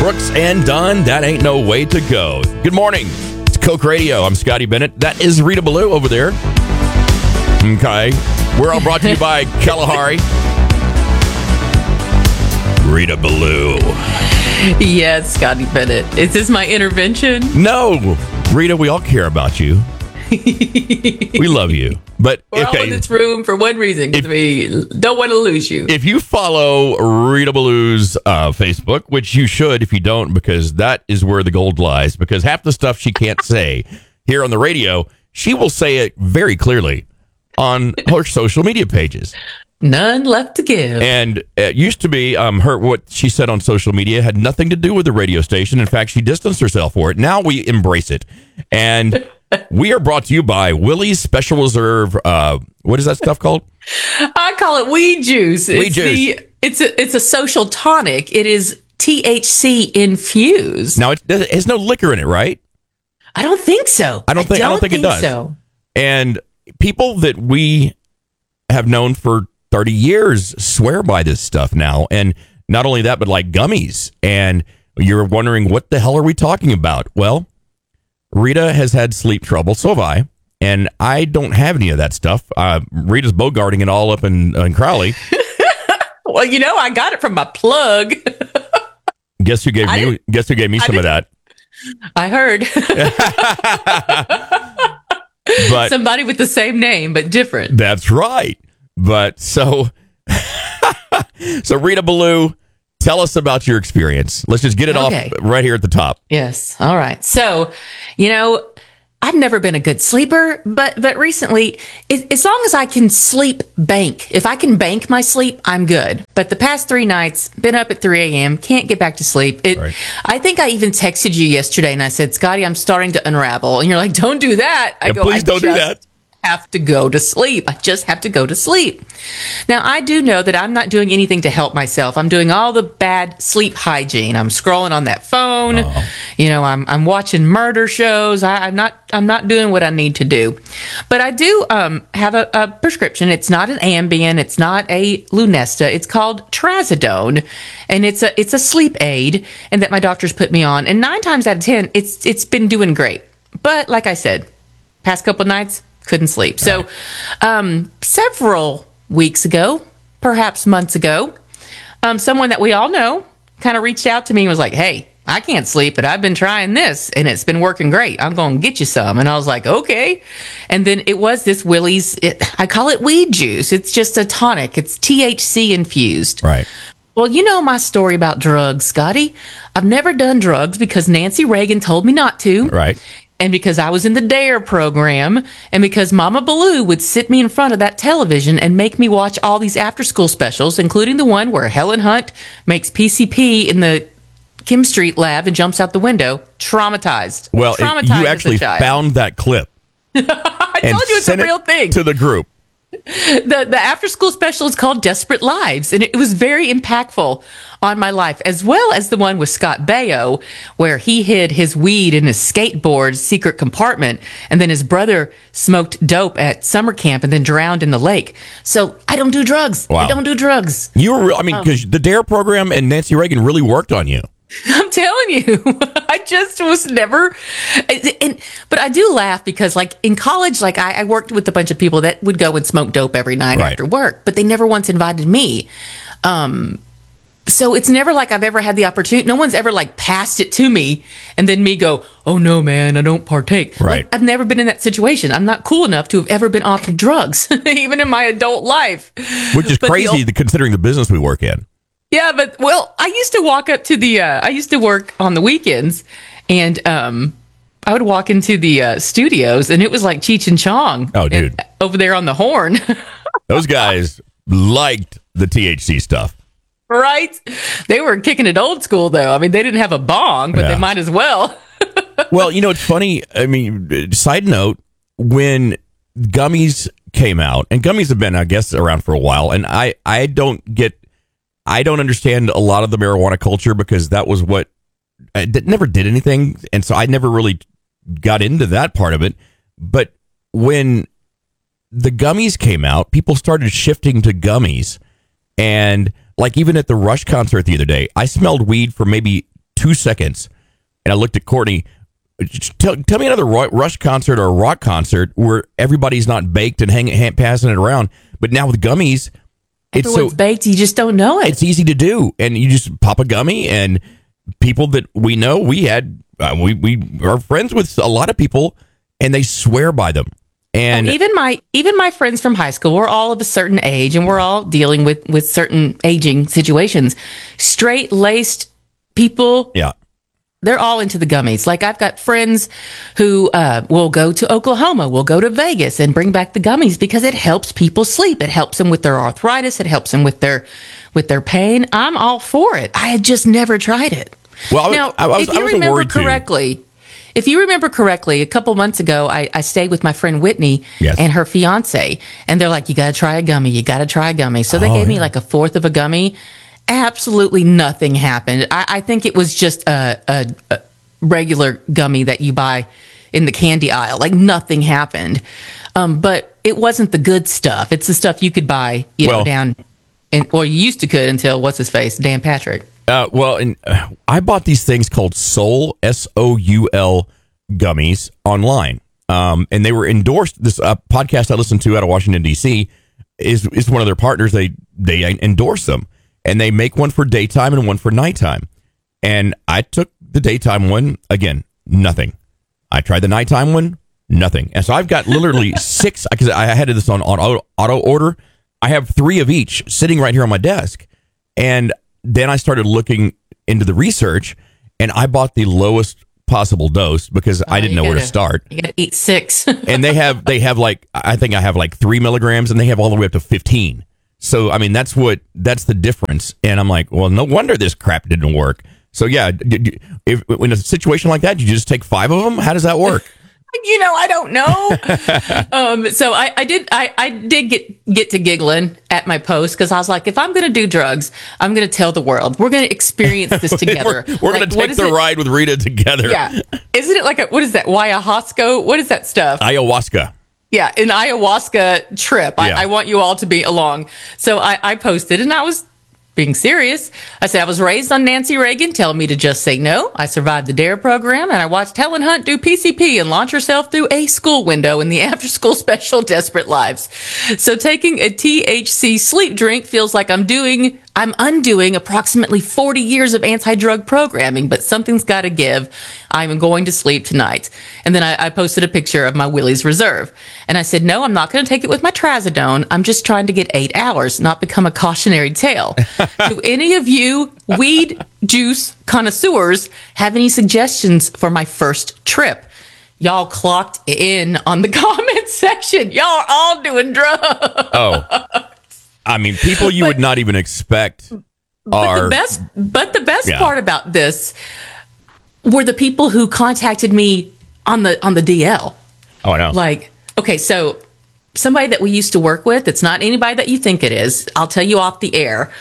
Brooks and Dunn, that ain't no way to go. Good morning. It's Coke Radio. I'm Scotty Bennett. That is Rita Ballou over there. Okay. We're all brought to you by Kalahari. Rita Ballou. Yes, Scotty Bennett. Is this my intervention? No. Rita, we all care about you. We love you. But We're all in this room for one reason, because we don't want to lose you. If you follow Rita Ballou's Facebook, which you should if you don't, because that is where the gold lies, because half the stuff she can't say here on the radio, she will say it very clearly on her social media pages. None left to give. And it used to be what she said on social media had nothing to do with the radio station. In fact, she distanced herself for it. Now we embrace it. And we are brought to you by Willie's Special Reserve. What is that stuff called? I call it weed juice. It's a social tonic. It is THC infused. Now it has no liquor in it, right? I don't think so. I don't think it does. So. And people that we have known for 30 years swear by this stuff now. And not only that, but like gummies. And you're wondering, what the hell are we talking about? Well, Rita has had sleep trouble. So have I. And I don't have any of that stuff. Rita's bogarting it all up in Crowley. Well, I got it from my plug. Guess who gave me some of that? I heard. But somebody with the same name, but different. That's right. But so Rita Ballou, tell us about your experience. Let's just get it off right here at the top. Yes. All right. So, I've never been a good sleeper, but recently, as long as I can sleep bank, if I can bank my sleep, I'm good. But the past 3 nights, been up at 3 a.m., can't get back to sleep. Right. I think I even texted you yesterday and I said, Scotty, I'm starting to unravel. And you're like, don't do that. Please don't do that. Have to go to sleep. I just have to go to sleep. Now, I do know that I'm not doing anything to help myself. I'm doing all the bad sleep hygiene. I'm scrolling on that phone. I'm watching murder shows. I'm not doing what I need to do. But I do have a prescription. It's not an Ambien. It's not a Lunesta. It's called Trazodone, and it's a sleep aid, and that my doctors put me on. And 9 times out of 10, it's been doing great. But like I said, past couple of nights, couldn't sleep. So several weeks ago, perhaps months ago, someone that we all know kind of reached out to me and was like, hey, I can't sleep, but I've been trying this and it's been working great. I'm going to get you some. And I was like, okay. And then it was this Willie's, I call it weed juice. It's just a tonic. It's THC infused. Right. Well, you know my story about drugs, Scotty. I've never done drugs because Nancy Reagan told me not to. Right. And because I was in the DARE program, and because Mama Ballou would sit me in front of that television and make me watch all these after-school specials, including the one where Helen Hunt makes PCP in the Kim Street lab and jumps out the window. Traumatized. Well, you actually found that clip. I told you it's a real thing. To the group. The after-school special is called Desperate Lives, and it was very impactful on my life, as well as the one with Scott Baio, where he hid his weed in his skateboard's secret compartment, and then his brother smoked dope at summer camp and then drowned in the lake. So I don't do drugs. Wow. I don't do drugs. You were, because the DARE program and Nancy Reagan really worked on you. I'm telling you, I just was never, but I do laugh because like in college, like I worked with a bunch of people that would go and smoke dope every night after work, but they never once invited me. So it's never like I've ever had the opportunity. No one's ever like passed it to me and then me go, oh no, man, I don't partake. Right. Like, I've never been in that situation. I'm not cool enough to have ever been off of drugs, even in my adult life. Which is crazy considering the business we work in. Yeah, but I used to walk up to I used to work on the weekends, and I would walk into the studios, and it was like Cheech and Chong. Oh, dude. Over there on the horn. Those guys liked the THC stuff. Right? They were kicking it old school, though. I mean, they didn't have a bong, but they might as well. Well, it's funny. I mean, side note, when gummies came out, and gummies have been, I guess, around for a while, and I don't understand a lot of the marijuana culture because that was what I never did anything. And so I never really got into that part of it. But when the gummies came out, people started shifting to gummies. And like even at the Rush concert the other day, I smelled weed for maybe 2 seconds. And I looked at Courtney. Tell me another Rush concert or a rock concert where everybody's not baked and passing it around. But now with gummies, everyone's baked. You just don't know it. It's easy to do, and you just pop a gummy. And people that we know, we are friends with a lot of people, and they swear by them. And even my friends from high school, we're all of a certain age, and we're all dealing with certain aging situations. Straight laced people, yeah. They're all into the gummies. Like I've got friends who will go to Oklahoma, will go to Vegas and bring back the gummies because it helps people sleep. It helps them with their arthritis. It helps them with their pain. I'm all for it. I had just never tried it. Well, if you remember correctly, a couple months ago, I stayed with my friend Whitney and her fiance, and they're like, "You got to try a gummy. You got to try a gummy." So they gave me like a fourth of a gummy. Absolutely nothing happened. I think it was just a regular gummy that you buy in the candy aisle. Like nothing happened. But it wasn't the good stuff. It's the stuff you could buy, down, or you used to could until what's his face, Dan Patrick. I bought these things called Soul, Soul gummies online. And they were endorsed. This podcast I listened to out of Washington, D.C. is one of their partners. They endorse them. And they make one for daytime and one for nighttime. And I took the daytime one. Again, nothing. I tried the nighttime one. Nothing. And so I've got literally 6, because I had this on auto order. I have 3 of each sitting right here on my desk. And then I started looking into the research, and I bought the lowest possible dose because I didn't know where to start. You got to eat 6. And they have like, I think I have like 3 milligrams, and they have all the way up to 15. So, I mean, that's the difference. And I'm like, well, no wonder this crap didn't work. So, yeah, if in a situation like that, you just take 5 of them? How does that work? I don't know. So I did get to giggling at my post because I was like, if I'm going to do drugs, I'm going to tell the world. We're going to experience this together. we're going to take the ride with Rita together. Yeah. Isn't it like what is that? Ayahuasca? What is that stuff? Ayahuasca. Yeah, an ayahuasca trip. Yeah. I want you all to be along. So I posted, and I was being serious. I said I was raised on Nancy Reagan telling me to just say no. I survived the DARE program, and I watched Helen Hunt do PCP and launch herself through a school window in the after-school special Desperate Lives. So taking a THC sleep drink feels like I'm undoing approximately 40 years of anti-drug programming, but something's got to give. I'm going to sleep tonight. And then I posted a picture of my Willie's Reserve. And I said, no, I'm not going to take it with my trazodone. I'm just trying to get 8 hours, not become a cautionary tale. Do any of you weed juice connoisseurs have any suggestions for my first trip? Y'all clocked in on the comment section. Y'all are all doing drugs. Oh. I mean, people you would not even expect are. But the best part about this were the people who contacted me on the DL. Oh, I know. Like, okay, so somebody that we used to work with, it's not anybody that you think it is. I'll tell you off the air.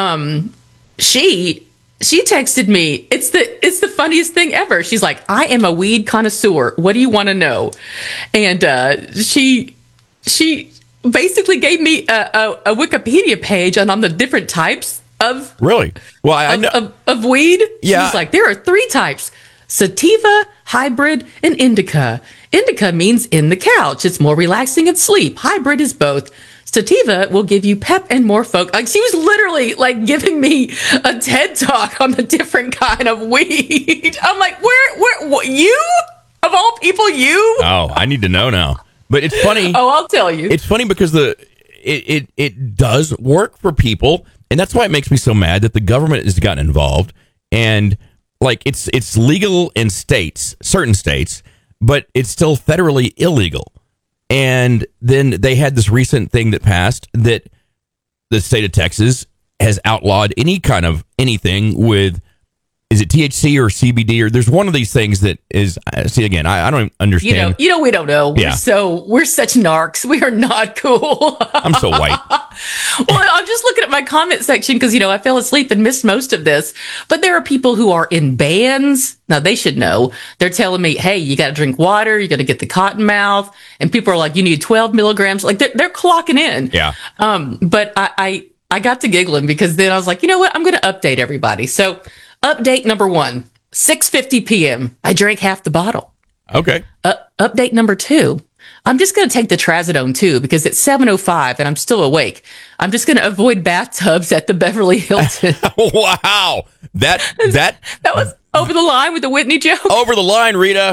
She texted me. It's the funniest thing ever. She's like, I am a weed connoisseur. What do you want to know? And she basically gave me a Wikipedia page on the different types of really. Well, I know of weed. Yeah, she's like, there are 3 types: sativa, hybrid, and indica. Indica means in the couch. It's more relaxing and sleep. Hybrid is both. Sativa will give you pep and more focus. Like she was literally like giving me a TED talk on the different kind of weed. I'm like, where you of all people, you? Oh, I need to know now. But it's funny. Oh, I'll tell you. It's funny because it does work for people, and that's why it makes me so mad that the government has gotten involved. And like it's legal in certain states, but it's still federally illegal. And then they had this recent thing that passed that the state of Texas has outlawed any kind of anything with, is it THC or CBD, or there's one of these things that is, see, again, I don't understand. We don't know. Yeah. We're such narcs. We are not cool. I'm so white. Well, I'm just looking at my comment section because, I fell asleep and missed most of this. But there are people who are in bands. Now, they should know. They're telling me, hey, you got to drink water. You got to get the cotton mouth. And people are like, you need 12 milligrams. Like, they're clocking in. Yeah. But I got to giggling because then I was like, you know what? I'm going to update everybody. So Update number 1, 6:50 p.m. I drank half the bottle. Okay. Update number 2. I'm just going to take the Trazodone too because it's 7:05 and I'm still awake. I'm just going to avoid bathtubs at the Beverly Hilton. Wow. That was over the line with the Whitney joke. Over the line, Rita.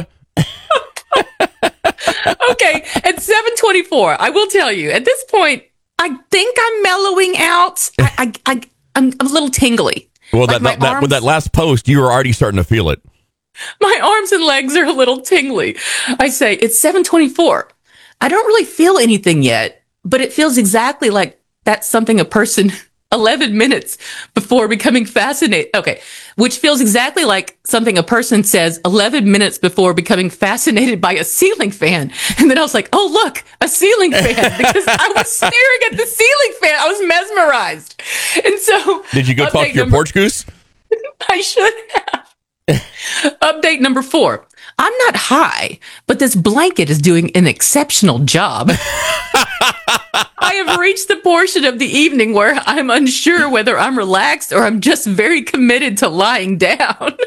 Okay, at 7:24, I will tell you, at this point, I think I'm mellowing out. I'm a little tingly. Well, Like with that last post, you were already starting to feel it. My arms and legs are a little tingly. I say, it's 7:24. I don't really feel anything yet, but it feels exactly like that's something a person 11 minutes before becoming fascinated. Okay. Which feels exactly like something a person says 11 minutes before becoming fascinated by a ceiling fan. And then I was like, oh, look, a ceiling fan, because I was staring at the ceiling fan. I was mesmerized. And so. Did you go talk to your porch goose? I should have. Update number 4. I'm not high, but this blanket is doing an exceptional job. I have reached the portion of the evening where I'm unsure whether I'm relaxed or I'm just very committed to lying down.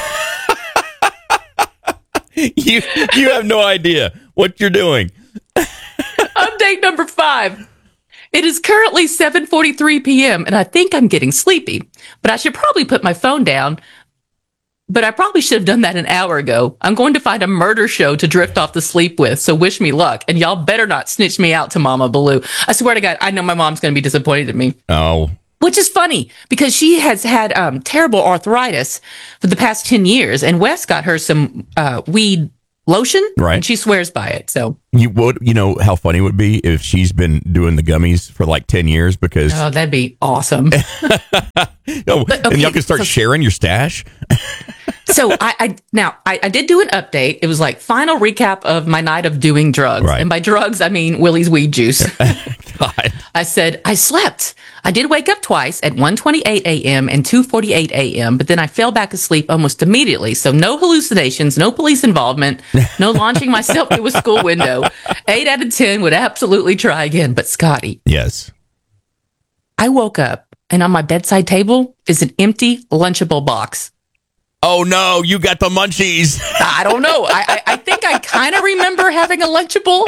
You have no idea what you're doing. Update number 5. It is currently 7:43 p.m. and I think I'm getting sleepy, but I should probably put my phone down. But I probably should have done that an hour ago. I'm going to find a murder show to drift off to sleep with, so wish me luck. And y'all better not snitch me out to Mama Baloo. I swear to God, I know my mom's going to be disappointed in me. Oh. Which is funny, because she has had terrible arthritis for the past 10 years, and Wes got her some weed lotion, right? And she swears by it. So you know how funny it would be if she's been doing the gummies for like 10 years because that'd be awesome. No, okay, and y'all can start sharing your stash. So I did do an update. It was like final recap of my night of doing drugs. Right. And by drugs, I mean Willie's weed juice. God. I said, I slept. I did wake up twice at 1:28 a.m. and 2:48 a.m., but then I fell back asleep almost immediately. So no hallucinations, no police involvement, no launching myself through a school window. 8 out of 10 would absolutely try again. But Scotty. Yes. I woke up and on my bedside table is an empty Lunchable box. Oh, no, you got the munchies. I don't know. I think I kind of remember having a Lunchable,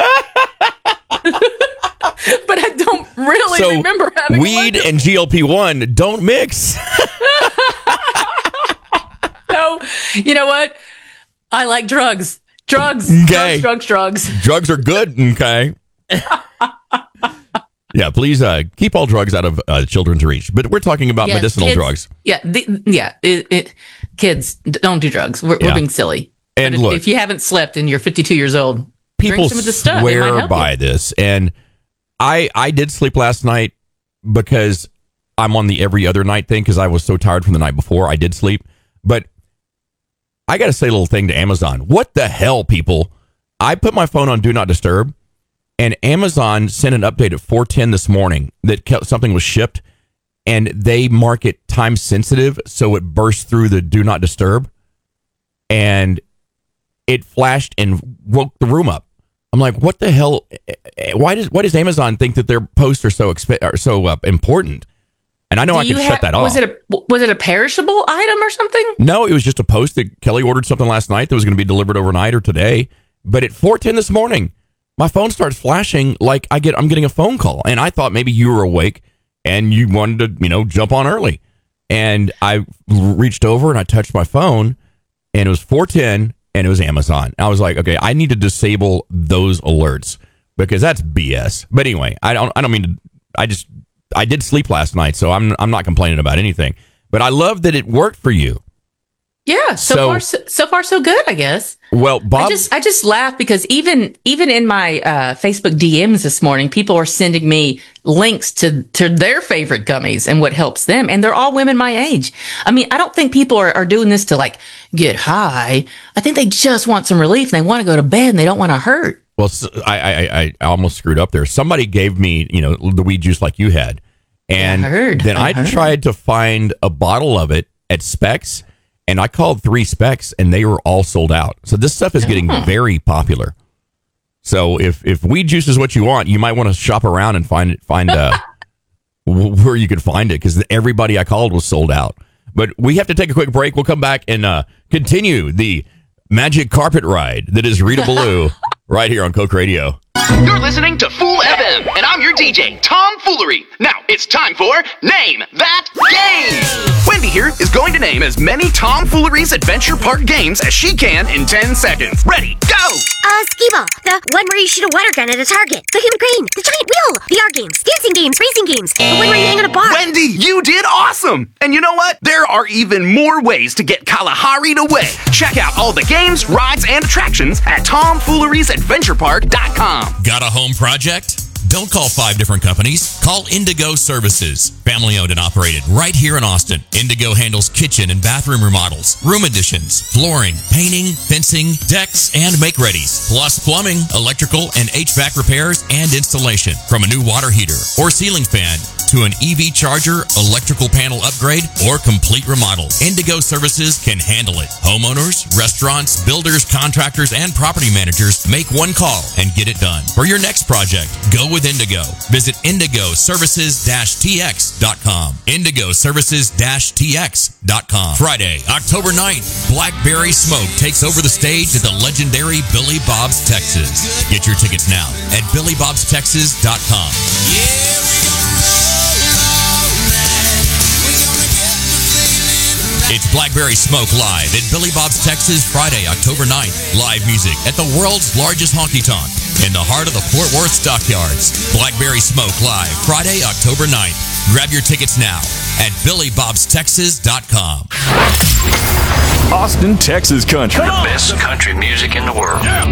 but I don't really remember having weed a Lunchable. And GLP-1 don't mix. No, you know what? I like drugs. Drugs. Okay. Drugs. Drugs are good. Okay. Yeah, please keep all drugs out of children's reach. But we're talking about medicinal drugs. Yeah, kids, don't do drugs. We're being silly. And but look, if you haven't slept and you're 52 years old, people drink some of this stuff. swear by this. And I did sleep last night because I'm on the every other night thing because I was so tired from the night before. I did sleep. But I got to say a little thing to Amazon. What the hell, people? I put my phone on Do Not Disturb. And Amazon sent an update at 4:10 this morning that something was shipped, and they mark it time sensitive, so it burst through the Do Not Disturb, and it flashed and woke the room up. I'm like, what the hell? Why does Amazon think that their posts are so important? And I know I can shut that off. Was it a perishable item or something? No, it was just a post that Kelly ordered something last night that was going to be delivered overnight or today. But at 4:10 this morning, my phone starts flashing like I'm getting a phone call. And I thought maybe you were awake and you wanted to, jump on early. And I reached over and I touched my phone and it was 4:10 and it was Amazon. I was like, okay, I need to disable those alerts because that's BS. But anyway, I don't mean to, I did sleep last night, so I'm not complaining about anything. But I love that it worked for you. Yeah, so far so good, I guess. Well, Bob, I just laugh because even in my Facebook DMs this morning, people are sending me links to their favorite gummies and what helps them, and they're all women my age. I mean, I don't think people are doing this to like get high. I think they just want some relief and they want to go to bed and they don't want to hurt. Well, I almost screwed up there. Somebody gave me the weed juice like you had, and I tried to find a bottle of it at Specs. And I called 3 Specs, and they were all sold out. So this stuff is getting very popular. So if weed juice is what you want, you might want to shop around and find where you could find it, because everybody I called was sold out. But we have to take a quick break. We'll come back and continue the magic carpet ride that is Rita Ballou right here on Coke Radio. You're listening to Fool FM, and I'm your DJ, Tom Foolery. Now, it's time for Name That Game! Wendy here is going to name as many Tom Foolery's Adventure Park games as she can in 10 seconds. Ready, go! Skee-Ball, the one where you shoot a water gun at a target, the human crane, the giant wheel, VR games, dancing games, racing games, the one where you hang on a bar. Wendy, you did awesome! And you know what? There are even more ways to get Kalahari'd away. Check out all the games, rides, and attractions at TomFoolery'sAdventurePark.com. Got a home project? Don't call 5 different companies. Call Indigo Services. Family owned and operated right here in Austin. Indigo handles kitchen and bathroom remodels, room additions, flooring, painting, fencing, decks, and make-readies, plus plumbing, electrical, and HVAC repairs and installation. From a new water heater or ceiling fan to an EV charger, electrical panel upgrade, or complete remodel, Indigo Services can handle it. Homeowners, restaurants, builders, contractors, and property managers make one call and get it done. For your next project, go with Indigo. Visit indigoservices-tx.com. indigoservices-tx.com. Friday, October 9th, Blackberry Smoke takes over the stage at the legendary Billy Bob's Texas. Get your tickets now at billybobstexas.com. It's Blackberry Smoke live at Billy Bob's Texas, Friday, October 9th. Live music at the world's largest honky-tonk in the heart of the Fort Worth Stockyards. Blackberry Smoke live, Friday, October 9th. Grab your tickets now at billybobstexas.com. Austin, Texas country. The best country music in the world.